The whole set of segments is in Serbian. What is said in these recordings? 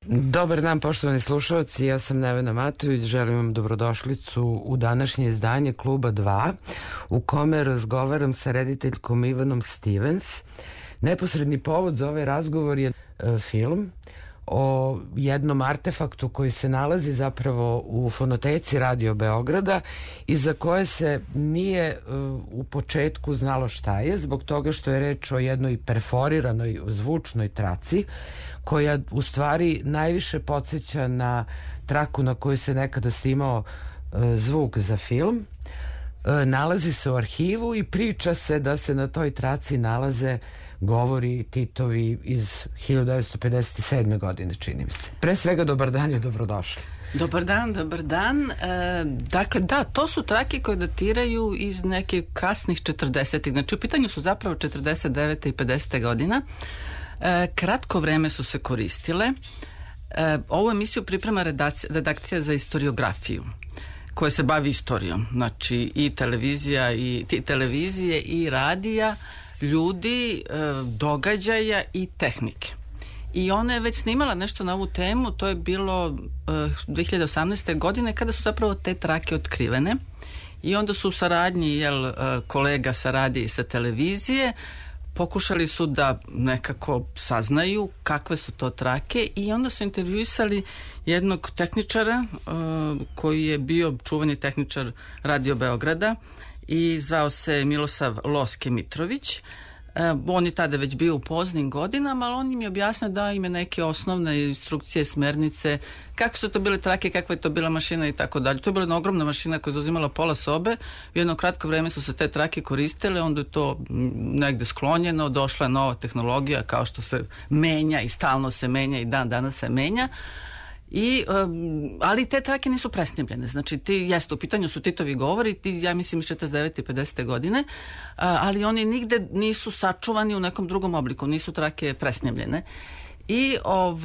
Dobar dan, poštovani slušalci, ja sam Nevena Matović, želim vam dobrodošlicu u današnje izdanje Kluba 2, u kome razgovaram sa rediteljkom Ivanom Stevens. Neposredni povod za ovaj razgovor je film o jednom artefaktu koji se nalazi zapravo u fonoteci Radio Beograda i za koje se nije u početku znalo šta je, zbog toga što je reč o jednoj perforiranoj zvučnoj traci koja u stvari najviše podsjeća na traku na kojoj se nekada snimao zvuk za film. Nalazi se u arhivu i priča se da se na toj traci nalaze govori Titovi iz 1957. godine, čini mi se. Pre svega, dobar dan i dobrodošli. Dobar dan, dobar dan. Dakle, da, to su trake koje datiraju iz neke kasnih 40-ih. Znači, u pitanju su zapravo 49. i 50. godina. Kratko vreme su se koristile. Ovu emisiju priprema redakcija za istoriografiju koja se bavi istorijom. Znači, i televizije i radija, ljudi, događaja i tehnike. I ona je već snimala nešto na ovu temu, to je bilo 2018. godine kada su zapravo te trake otkrivene i onda su u saradnji kolega sa radija i sa televizije pokušali su da nekako saznaju kakve su to trake i onda su intervjuisali jednog tehničara koji je bio čuveni tehničar Radio Beograda i zvao se Milosav Loske Mitrović. On je tada već bio u poznim godinama, ali on im je objasnio, dao im je neke osnovne instrukcije, smernice, kakve su to bile trake, kakva je to bila mašina i tako dalje. To je bila jedna ogromna mašina koja je zauzimala pola sobe. U jedno kratko vreme su se te trake koristile, onda je to negde sklonjeno, došla je nova tehnologija kao što se menja i stalno se menja i dan danas se menja. Ali te trake nisu presnimljene, znači u pitanju su Titovi govori, ja mislim iz 49. i 50. godine, ali oni nigde nisu sačuvani u nekom drugom obliku, nisu trake presnimljene. I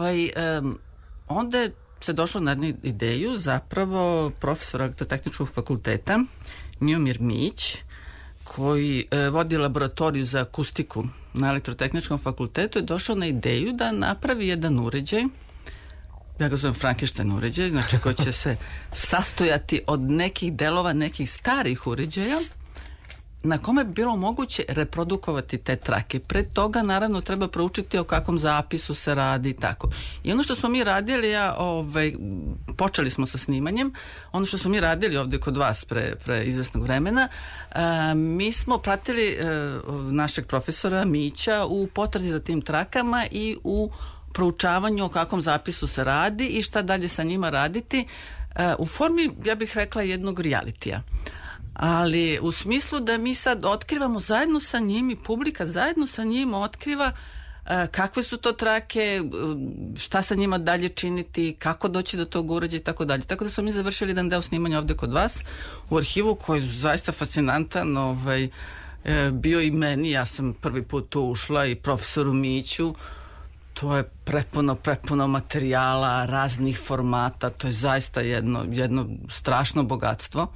onda se došlo na jednu ideju, zapravo profesor Elektrotehničkog fakulteta Miomir Mić, koji vodi laboratoriju za akustiku na Elektrotehničkom fakultetu, je došao na ideju da napravi jedan uređaj, ja ga zovem Frankenstein uređaj, znači koji će se sastojati od nekih delova, nekih starih uređaja na kome bi bilo moguće reprodukovati te trake. Pre toga naravno treba proučiti o kakvom zapisu se radi i tako. I ono što smo mi radili, počeli smo sa snimanjem, ono što smo mi radili ovdje kod vas pre izvesnog vremena, mi smo pratili našeg profesora Mića u potrazi za tim trakama i u proučavanju o kakvom zapisu se radi i šta dalje sa njima raditi u formi, ja bih rekla, jednog realitija. Ali u smislu da mi sad otkrivamo zajedno sa njim i publika zajedno sa njim otkriva kakve su to trake, šta sa njima dalje činiti, kako doći do tog uređaja i tako dalje. Tako da smo mi završili jedan deo snimanja ovde kod vas u arhivu koji je zaista fascinantan, bio i meni, ja sam prvi put tu ušla i profesoru Miću. To je prepuno materijala, raznih formata, to je zaista jedno strašno bogatstvo.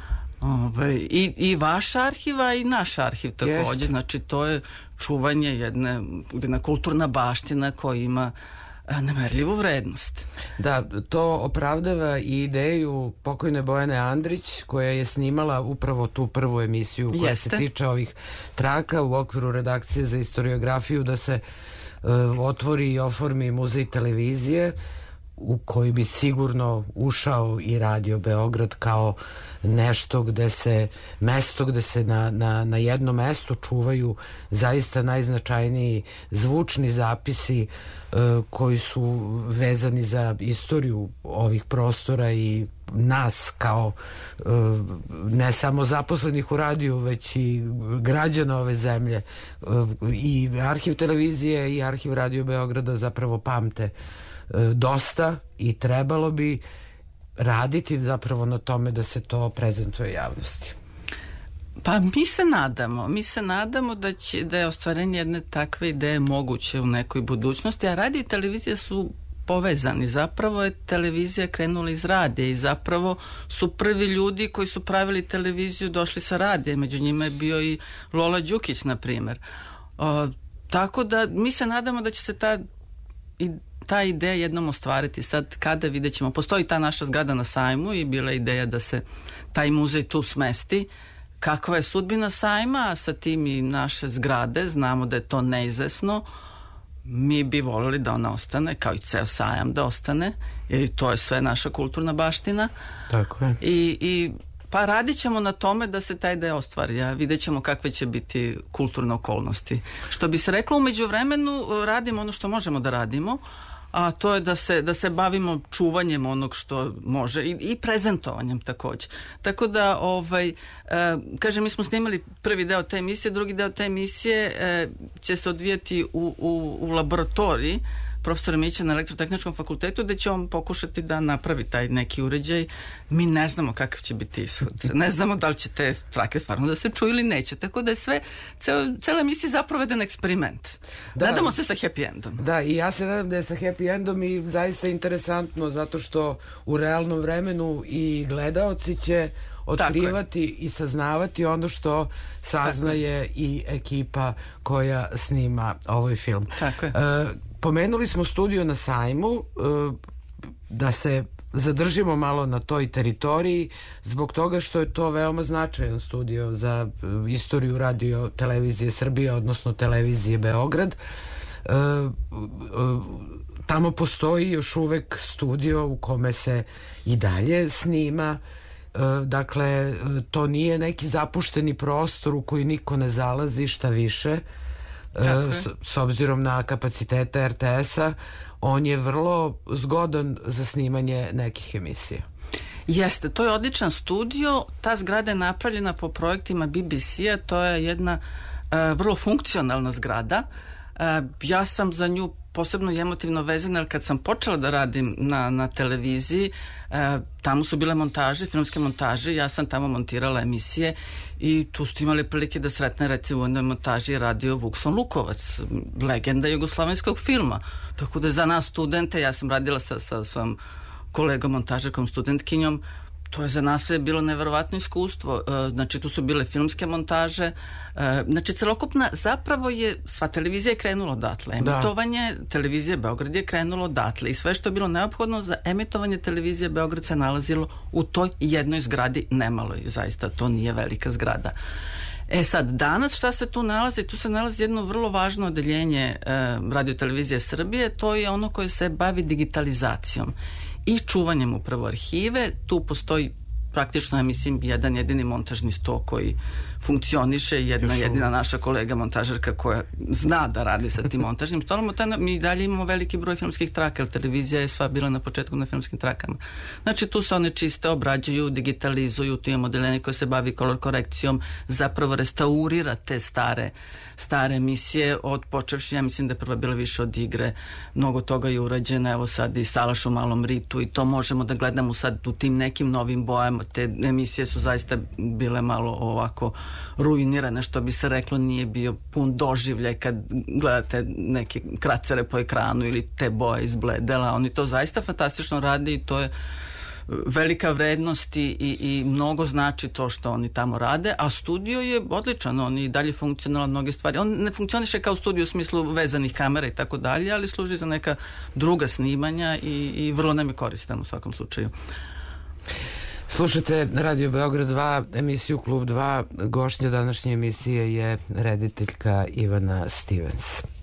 I vaša arhiva i naš arhiv također, znači to je čuvanje jedna kulturna baština koja ima nemerljivu vrednost. Da, to opravdava i ideju pokojne Bojane Andrić, koja je snimala upravo tu prvu emisiju koja se tiče ovih traka u okviru redakcije za istoriografiju, da se otvori i oformi muzej televizije u koji bi sigurno ušao i Radio Beograd kao nešto mesto gde se na jednom mestu čuvaju zaista najznačajniji zvučni zapisi koji su vezani za istoriju ovih prostora i nas kao ne samo zaposlenih u radiju, već i građana ove zemlje. I arhiv televizije i arhiv Radio Beograda zapravo pamte dosta i trebalo bi raditi zapravo na tome da se to prezentuje javnosti. Pa mi se nadamo da je ostvarenje jedne takve ideje moguće u nekoj budućnosti, a radio i televizija su povezani. Zapravo je televizija krenula iz radija i zapravo su prvi ljudi koji su pravili televiziju došli sa radija. Među njima je bio i Lola Đukić, na primjer. Tako da mi se nadamo da će se ta ta ideja jednom ostvariti. Sad kada vidjet ćemo, postoji ta naša zgrada na sajmu i bila je ideja da se taj muzej tu smesti. Kakva je sudbina sajma, a sa tim i naše zgrade, znamo da je to neizvesno. Mi bi voljeli da ona ostane, kao i ceo sajam da ostane, jer to je sve naša kulturna baština. Tako je. Pa radit ćemo na tome da se taj ideja ostvari, a vidjet ćemo kakve će biti kulturne okolnosti. Što bi se reklo, umeđu vremenu radimo ono što možemo da radimo, a to je da se bavimo čuvanjem onog što može i prezentovanjem takođe. Tako da, kažem, mi smo snimali prvi deo te emisije, drugi deo te emisije će se odvijati u laboratoriji profesora Mića na Elektrotehničkom fakultetu, gde će on pokušati da napravi taj neki uređaj. Mi ne znamo kakav će biti ishod. Ne znamo da li će te trake stvarno da se čuju ili neće. Tako da je cela emisija zapravo jedan eksperiment. Nadamo se sa happy endom. Da, i ja se nadam da je sa happy endom i zaista interesantno, zato što u realnom vremenu i gledaoci će otkrivati i saznavati ono što saznaje i ekipa koja snima ovaj film. Tako je. Pomenuli smo studio na sajmu, da se zadržimo malo na toj teritoriji, zbog toga što je to veoma značajan studio za istoriju radio televizije Srbije, odnosno televizije Beograd. Tamo postoji još uvek studio u kome se i dalje snima. Dakle, to nije neki zapušteni prostor u koji niko ne zalazi, šta više. S obzirom na kapacitete RTS-a, on je vrlo zgodan za snimanje nekih emisija. Jeste, to je odličan studio. Ta zgrada je napravljena po projektima BBC-a, to je jedna vrlo funkcionalna zgrada. Ja sam za nju posebno emotivno vezana, jer kad sam počela da radim na televiziji, tamo su bile montaže, filmske montaže, ja sam tamo montirala emisije i tu ste imali prilike da sretne, recimo u jednoj montaži je radio Vukson Lukovac, legenda jugoslovenskog filma. Tako da za nas studente, ja sam radila sa svojom kolegom montažerkom, studentkinjom, to je za nas sve bilo neverovatno iskustvo. Znači, tu su bile filmske montaže. Znači, celokupna, zapravo je, sva televizija je krenula odatle. Emitovanje televizije Beograd je krenulo odatle i sve što je bilo neophodno za emitovanje televizije Beograd se nalazilo u toj jednoj zgradi, nemaloj. Zaista, to nije velika zgrada. Sad, danas šta se tu nalazi? Tu se nalazi jedno vrlo važno odeljenje radiotelevizije Srbije, to je ono koje se bavi digitalizacijom i čuvanjem upravo arhive. Tu postoji praktično, ja mislim, jedan jedini montažni sto koji funkcioniše, jedna jedina naša kolega montažerka koja zna da radi sa tim montažnim stolom. Mi dalje imamo veliki broj filmskih traka, jer televizija je sva bila na početku na filmskim trakama. Znači, tu se one čiste obrađuju, digitalizuju, tu imamo odeljenje koje se bavi kolor korekcijom, zapravo restaurira te stare emisije, od počevši, ja mislim da je prva bila više od igre, mnogo toga je urađeno, evo sad i Salaš u malom ritu i to možemo da gledamo sad u tim nekim novim bojama. Te emisije su zaista bile malo ovako ruinirane, što bi se reklo, nije bio pun doživljaj kad gledate neke kracere po ekranu ili te boje izbledela. Oni to zaista fantastično rade i to je velika vrednost i mnogo znači to što oni tamo rade, a studio je odličan, on i dalje funkcionalno mnoge stvari. On ne funkcioniše kao studio u smislu vezanih kamera i tako dalje, ali služi za neka druga snimanja i vrlo nam je koristan u svakom slučaju. Slušate Radio Beograd 2, emisiju Klub 2. Gošnja današnje emisije je rediteljka Ivana Stevens.